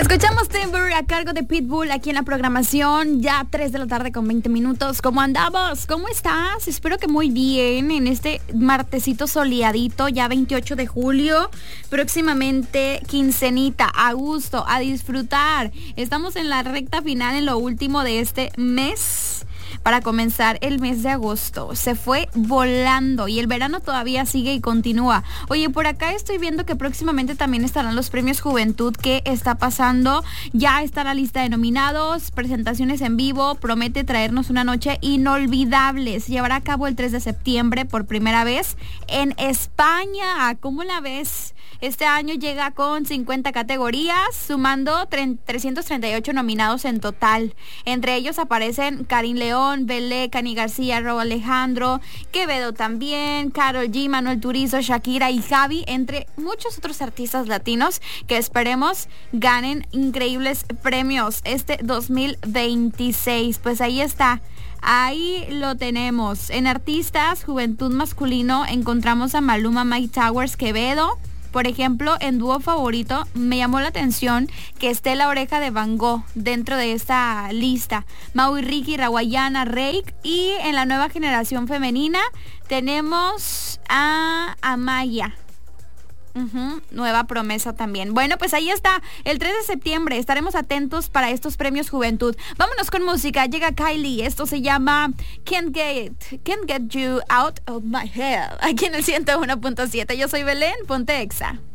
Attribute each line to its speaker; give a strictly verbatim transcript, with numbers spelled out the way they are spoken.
Speaker 1: Escuchamos Timber a cargo de Pitbull aquí en la programación, ya tres de la tarde con veinte minutos. ¿Cómo andamos? ¿Cómo estás? Espero que muy bien en este martesito soleadito, ya veintiocho de julio, próximamente quincenita, a gusto, a disfrutar. Estamos en la recta final, en lo último de este mes, para comenzar el mes de agosto. Se fue volando y el verano todavía sigue y continúa. Oye, por acá estoy viendo que próximamente también estarán los premios Juventud. ¿Qué está pasando? Ya está la lista de nominados, presentaciones en vivo, promete traernos una noche inolvidable. Se llevará a cabo el tres de septiembre por primera vez en España. ¿Cómo la ves? Este año llega con cincuenta categorías, sumando trescientos treinta y ocho nominados en total. Entre ellos aparecen Karin León, Belé, Cani García, Raúl Alejandro, Quevedo también, Karol G, Manuel Turizo, Shakira y Javi, entre muchos otros artistas latinos que esperemos ganen increíbles premios este dos mil veintiséis. Pues ahí está. Ahí lo tenemos. En artistas, juventud masculino, encontramos a Maluma, Mike Towers, Quevedo. Por ejemplo, en dúo favorito, me llamó la atención que esté La Oreja de Van Gogh dentro de esta lista. Mau y Ricky, Rawayana, Reik. Y en la nueva generación femenina tenemos a Amaya. Uh-huh, nueva promesa también. Bueno, pues ahí está, el tres de septiembre estaremos atentos para estos premios Juventud. Vámonos con música, llega Kylie, esto se llama Can't Get, Can't Get You Out of My Head, aquí en el ciento uno punto siete. Yo soy Belén, ponte Exa.